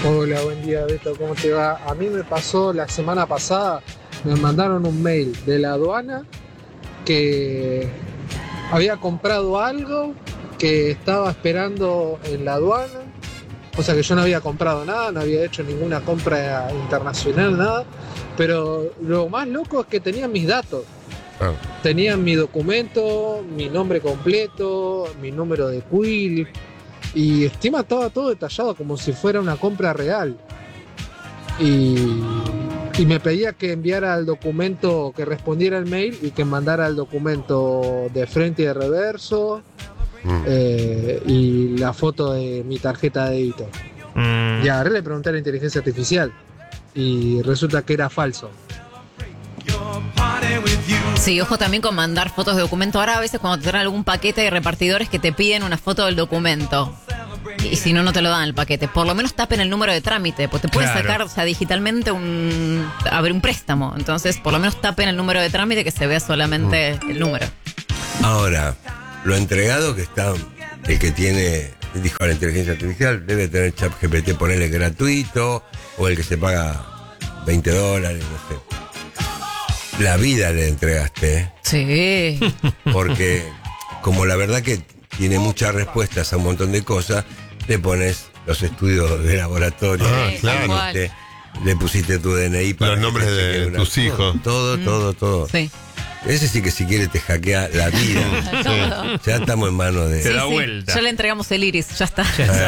Hola, buen día, Beto, ¿cómo te va? A mí me pasó la semana pasada, me mandaron un mail de la aduana que había comprado algo que estaba esperando en la aduana, o sea que yo no había comprado nada, no había hecho ninguna compra internacional, nada, pero lo más loco es que tenían mis datos. Ah, Tenían mi documento, mi nombre completo, mi número de quill y encima estaba todo detallado como si fuera una compra real. Y, y me pedía que enviara el documento, que respondiera el mail y que mandara el documento de frente y de reverso mm. y la foto de mi tarjeta de débito. Y agarré, le pregunté a la inteligencia artificial y resulta que era falso. Sí, ojo también con mandar fotos de documento. Ahora a veces cuando te traen algún paquete hay repartidores que te piden una foto del documento. Y si no, no te lo dan el paquete. Por lo menos tapen el número de trámite, pues te pueden Claro. sacar, o sea, digitalmente abrir un préstamo. Entonces, por lo menos tapen el número de trámite, que se vea solamente el número. Ahora, lo entregado que está, el que tiene, dijo la inteligencia artificial, debe tener ChatGPT, ponerle gratuito, o el que se paga $20, no sé. La vida le entregaste, ¿eh? Sí. Porque como la verdad que tiene muchas respuestas a un montón de cosas, le pones los estudios de laboratorio, Ah, Sí, claro. tal cual. le pusiste tu DNI para Los que nombres te de chequee tus hijos. Todo. Sí. Ese sí que si quiere te hackea la vida. Todo. Ya estamos en manos de... Te da vuelta. Ya le entregamos el iris, ya está.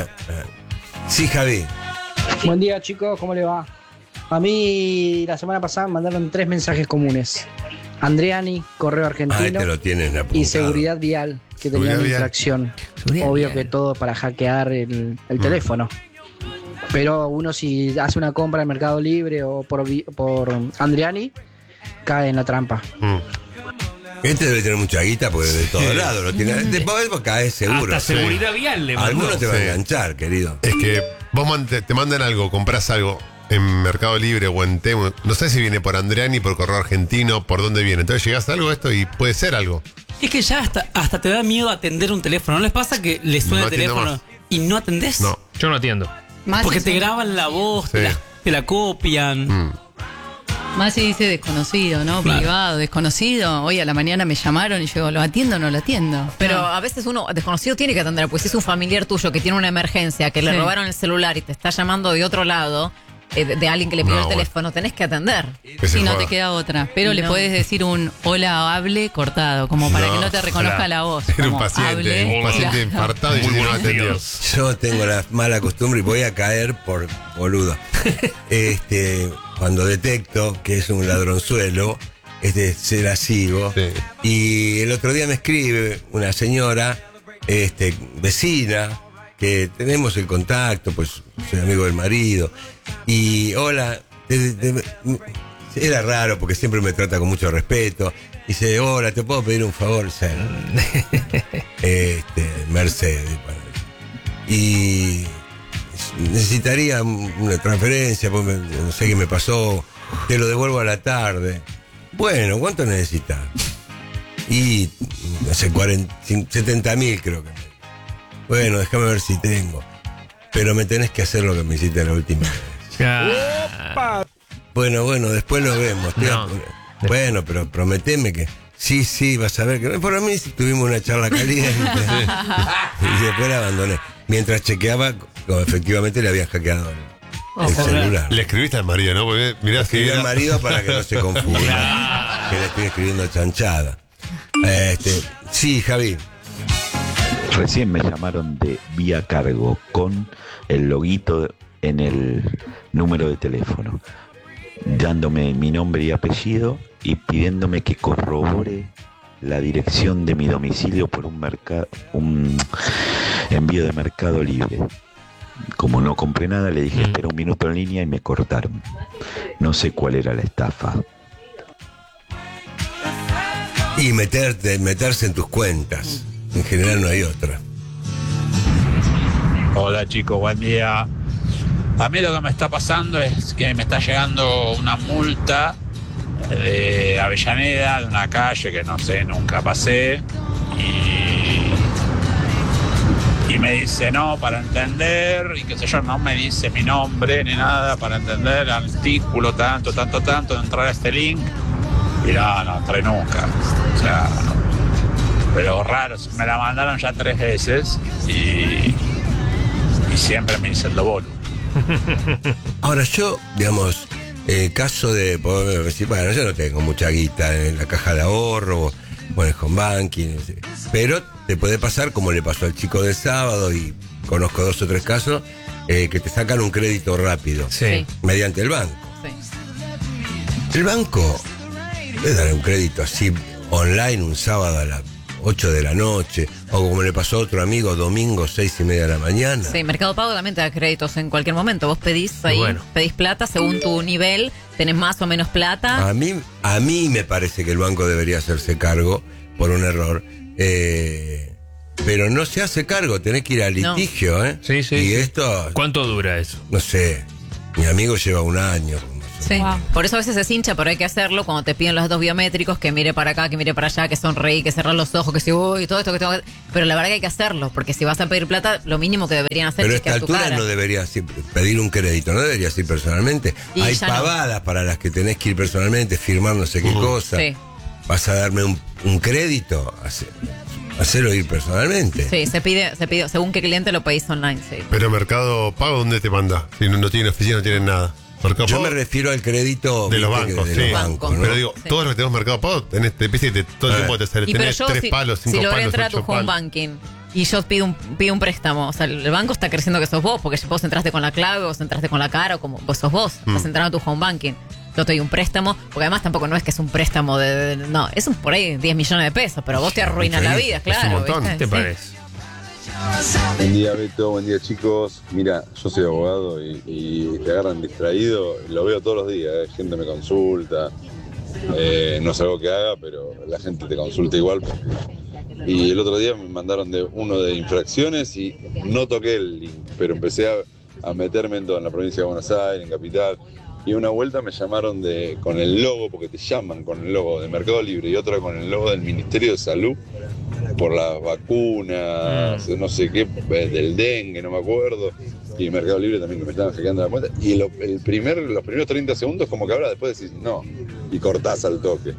Sí, Javi. Buen día, chicos, ¿cómo le va? A mí la semana pasada me mandaron 3 mensajes comunes. Andreani, correo argentino, Te lo tienen apuntado. y seguridad vial, que tenía Seguridad una vial. infracción. Seguridad Obvio vial. que todo para hackear el teléfono. Pero uno si hace una compra en Mercado Libre o por Andreani, cae en la trampa. Mm. Este debe tener mucha guita porque de todos lados lo tiene. Después caes seguro. Hasta seguridad vial le mandó. Alguno te va a Sí. enganchar, querido. Es que vos te mandan algo, compras algo en Mercado Libre o en Temu. No sé si viene por Andreani, por correo argentino, por dónde viene. Entonces llegás a algo de esto y puede ser algo. Es que ya hasta te da miedo atender un teléfono. ¿No les pasa que le suena No el atiendo teléfono más. y no atendés? No. Yo no atiendo. Más Porque si te son- graban la voz, Sí. te la copian. Mm. Más si dice desconocido, ¿no? Claro. Privado, desconocido. Hoy a la mañana me llamaron y yo digo, ¿lo atiendo o no lo atiendo? Pero a veces uno desconocido tiene que atender, pues si es un familiar tuyo que tiene una emergencia, que le Sí. robaron el celular y te está llamando de otro lado, de alguien que le pidió No, el bueno. teléfono, tenés que atender. Que se Si no joda. te queda otra. Pero Y le no. puedes decir un hola, hable cortado, como para No, que no te reconozca claro. la voz. Era un como, paciente, hable, un paciente claro. infartado y Muy no buenos atendió. días. Yo tengo la mala costumbre y voy a caer por boludo. Cuando detecto que es un ladronzuelo, se la sigo. Sí. Y el otro día me escribe una señora, vecina, que tenemos el contacto, pues soy amigo del marido. Y hola, era raro porque siempre me trata con mucho respeto. Dice, hola, ¿te puedo pedir un favor? Mercedes. Y necesitaría una transferencia, porque no sé qué me pasó, te lo devuelvo a la tarde. Bueno, ¿cuánto necesitas? Y no sé, 70.000 creo que. Bueno, déjame ver si tengo. Pero me tenés que hacer lo que me hiciste la última vez. Bueno, después lo vemos. No. Bueno, pero prometeme que sí, vas a ver que por mí tuvimos una charla caliente. Y después la abandoné. Mientras chequeaba, como efectivamente le habían hackeado el celular. Le escribiste al marido, ¿no? Porque mirá, Escribí si al marido para que no se confunda. Que le estoy escribiendo chanchada. Sí, Javi. Recién me llamaron de Vía Cargo con el loguito en el número de teléfono, dándome mi nombre y apellido y pidiéndome que corrobore la dirección de mi domicilio por un envío de Mercado Libre. Como no compré nada, le dije espera un minuto en línea y me cortaron. No sé cuál era la estafa. Y meterse en tus cuentas. En general no hay otra. Hola chicos, buen día. A mí lo que me está pasando es que me está llegando una multa de Avellaneda, de una calle que no sé, nunca pasé. Y me dice, no, para entender, y qué sé yo, no me dice mi nombre ni nada, para entender el artículo tanto, entrar a este link. Y no entré nunca. O sea, pero raro, me la mandaron ya 3 veces y siempre me dice el dobolo. Ahora yo, digamos, caso de poder decir, bueno, yo no tengo mucha guita en la caja de ahorro, o en el home banking, pero te puede pasar como le pasó al chico del sábado, y conozco 2 o 3 casos, que te sacan un crédito rápido, Sí. mediante el banco. Sí. El banco le dará un crédito así online un sábado a las 8 de la noche, o como le pasó a otro amigo, domingo 6:30 de la mañana. Sí, Mercado Pago también te da créditos en cualquier momento. Vos pedís ahí, Bueno. pedís plata según tu nivel, tenés más o menos plata. A mí me parece que el banco debería hacerse cargo por un error, pero no se hace cargo, tenés que ir al litigio, ¿eh? Sí, sí, Y sí. esto, ¿Cuánto dura eso? no sé, mi amigo lleva 1 año. Sí. Por eso a veces se hincha, pero hay que hacerlo cuando te piden los 2 biométricos, que mire para acá, que mire para allá, que sonreí, que cerrar los ojos, que si uy, todo esto que tengo que... Pero la verdad que hay que hacerlo, porque si vas a pedir plata, lo mínimo que deberían hacer Pero a es esta chequear tu altura cara. no deberías pedir un crédito, no deberías ir personalmente. Y Hay ya no. pavadas para las que tenés que ir personalmente, firmar no sé qué cosa. Sí. Vas a darme un crédito, hacerlo ir personalmente. Sí, se pide, según qué cliente lo pedís online, sí. Pero Mercado Pago, ¿dónde te manda? Si no tienen oficina, no tienen nada. Mercado Yo Pago, me refiero al crédito de los viste, bancos, de sí. los bancos, ¿no? Pero digo, Sí. todos los que tenemos Mercado Pago, te todo el tiempo te sale. Y pero Tenés yo, 3 si, palos, 5 si logré palos, entrar a tu 8 home palos. banking y yo pido un préstamo, o sea, el banco está creciendo que sos vos, porque vos entraste con la clave, vos entraste con la cara, o como vos sos vos, estás entrando a tu home banking. Yo te doy un préstamo, porque además tampoco no es que es un préstamo no, es por ahí 10 millones de pesos, pero vos te arruinas la vida, claro. un montón. ¿viste? ¿Qué te Sí. parece? Buen día, Beto, buen día, chicos. Mira, yo soy abogado y te agarran distraído, lo veo todos los días, gente me consulta, no es algo que haga, pero la gente te consulta igual. Y el otro día me mandaron uno de infracciones y no toqué el link, pero empecé a meterme en la provincia de Buenos Aires, en Capital, y una vuelta me llamaron con el logo, porque te llaman con el logo de Mercado Libre, y otra con el logo del Ministerio de Salud, por las vacunas, no sé qué, del dengue, no me acuerdo, y Mercado Libre también, que me estaban hackeando la cuenta, y los primeros 30 segundos como que habla, después decís no, y cortás al toque.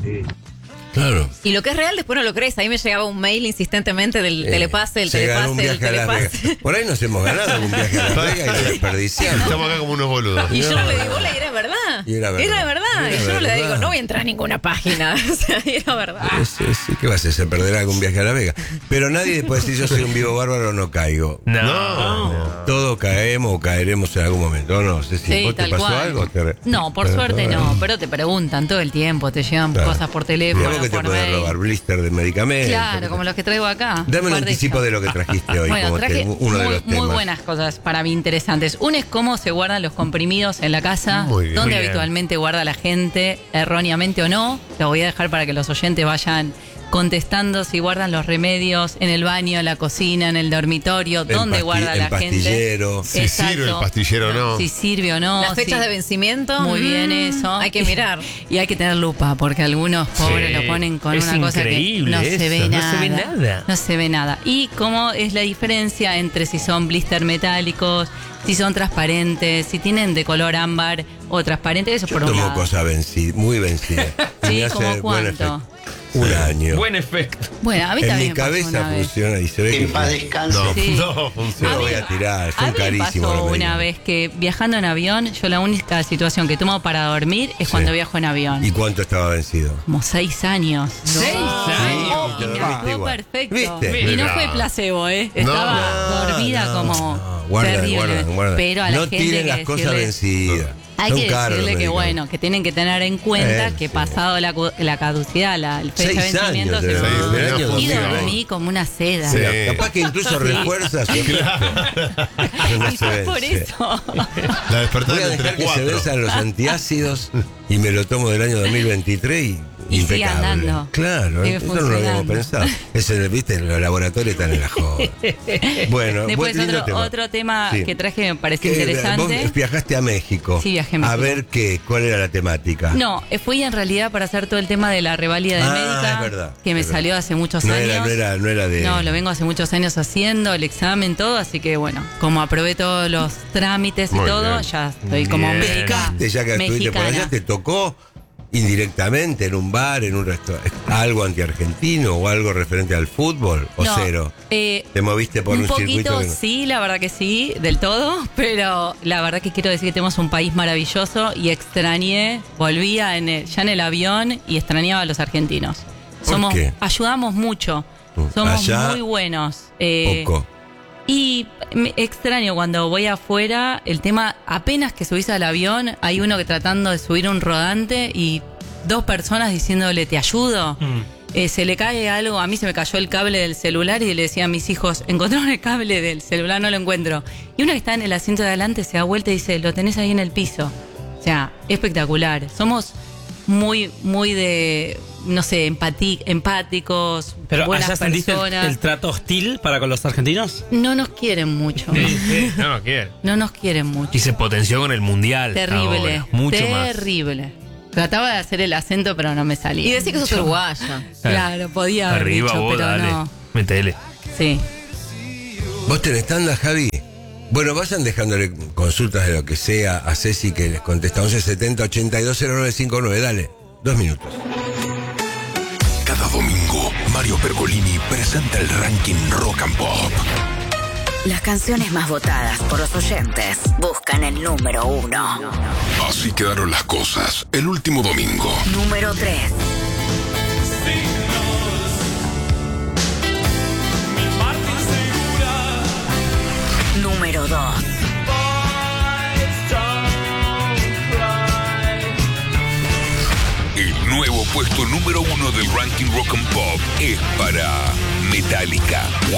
Claro. Y lo que es real después no lo crees. Ahí me llegaba un mail insistentemente del telepase, del Se ganó un telepase, del viaje a Las telepase. Vegas. Por ahí nos hemos ganado un viaje a Las Vegas y lo desperdiciamos. Estamos acá como unos boludos. Y yo no le di bola y era verdad. Y era verdad. Era verdad. Era Y yo no le verdad. digo, no voy a entrar a ninguna página. O sea, era verdad. Sí, ¿qué vas a hacer? ¿Perder algún viaje a La Vega? Pero nadie puede decir yo soy un vivo bárbaro, no caigo. No. Todos caemos o caeremos en algún momento. No sé si Sí, vos te tal pasó cual. algo. No, por suerte no, pero te preguntan todo el tiempo, te llevan Claro. cosas por teléfono, Digamos que te por pueden mail. robar blister de medicamentos. Claro, como los que traigo acá. Dame un par de anticipo estos. de lo que trajiste hoy, Bueno, como traje uno de muy, los temas. muy buenas cosas para mí interesantes. Uno es cómo se guardan los comprimidos en la casa, Muy bien. donde Muy bien. habitualmente guarda la gente, erróneamente o no. Lo voy a dejar para que los oyentes vayan contestando si guardan los remedios en el baño, en la cocina, en el dormitorio, dónde guarda la el pastillero. gente. Si sirve el pastillero o no. Si sirve o no. Las fechas si- de vencimiento. Muy bien eso. Hay que mirar. Y hay que tener lupa, porque algunos pobres Sí. lo ponen con Es una cosa que increíble no se eso, ve no nada. se ve nada. No se ve nada. Y cómo es la diferencia entre si son blister metálicos, si son transparentes, si tienen de color ámbar o transparente, eso Yo por un tomo lado. cosas muy vencidas. Y Sí, me hace ¿como buen cuánto? efecto. Un año. Buen efecto. Bueno, a mí En también mi me pasó cabeza una vez. funciona y se ve que No, Sí. no yo funciona. lo voy a tirar. A Son mí me carísimos. pasó los una medicamentos. vez que viajando en avión, yo la única situación que tomo para dormir es Sí. cuando viajo en avión. ¿Y cuánto estaba vencido? Como 6 años. ¿Seis años? Y me ¿Viste actuó igual? perfecto. ¿Viste? Y no Mirá. fue placebo, Estaba dormida como Guarda, terrible. guarda. Pero a la No gente tiren que las cosas decirle- vencidas. Hay Son que caros los decirle que medicamentos. bueno, que tienen que tener en cuenta que Sí. pasado la caducidad, la fecha de 6 vencimiento, años se de lo- Seis del año años. y 2020. dormí como una seda. Sí. Capaz que incluso refuerza su efecto. Pero no Y se fue por vence. eso. La despertada Voy a entre dejar que se 4. venzan los antiácidos y me lo tomo del año 2023 y Y sigue andando. Claro, Sigue eso no lo habíamos funcionando. pensado. Viste, los laboratorios están en la joda. Bueno, Después lindo otro tema Sí. que traje me pareció ¿Qué, interesante. vos viajaste a México. Sí, viajé a México. A ver cuál era la temática. No, fui en realidad para hacer todo el tema de la reválida de médica, es verdad, que me es verdad. salió hace muchos No años. no era de. No, lo vengo hace muchos años haciendo, el examen, todo, así que bueno, como aprobé todos los trámites y Muy todo, bien. ya estoy como Bien. médica Ya que estuviste por allá, mexicana. ¿te tocó indirectamente en un bar, en un restaurante, algo antiargentino o algo referente al fútbol? ¿O No, cero? ¿Te moviste por un poquito, circuito? que no- sí, la verdad que sí, del todo, pero la verdad que quiero decir que tenemos un país maravilloso y extrañé, volvía ya en el avión y extrañaba a los argentinos. ¿Por qué? Ayudamos mucho, somos Allá, muy buenos. Poco. Y me extraño cuando voy afuera, el tema, apenas que subís al avión, hay uno que tratando de subir un rodante y 2 personas diciéndole, ¿te ayudo? Se le cae algo, a mí se me cayó el cable del celular y le decía a mis hijos, encontraron el cable del celular, no lo encuentro. Y uno que está en el asiento de adelante se da vuelta y dice, lo tenés ahí en el piso. O sea, espectacular. Somos muy, muy de, no sé, empáticos, Pero buenas allá sentiste personas. el trato hostil para con los argentinos. No nos quieren mucho. No, ¿qué? No nos quieren mucho. Y se potenció con el mundial. Terrible. ahora, mucho más. Terrible. Trataba de hacer el acento, pero no me salía. Y decir que sos uruguaya. Claro, podía haber Arriba dicho, vos, pero dale. no. Metele. Sí. ¿Vos tenés tanda, Javi? Bueno, vayan dejándole consultas de lo que sea a Ceci que les contesta. 1170-820959. Dale, 2 minutos. Cada domingo, Mario Pergolini presenta el ranking Rock and Pop. Las canciones más votadas por los oyentes buscan el número 1. Así quedaron las cosas el último domingo. Número 3. Número 2. El nuevo puesto número 1 del ranking Rock and Pop es para Metallica.